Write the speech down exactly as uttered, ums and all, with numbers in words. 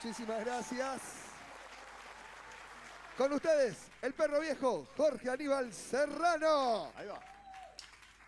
Muchísimas gracias. Con ustedes, el perro viejo, Jorge Aníbal Serrano. Ahí va.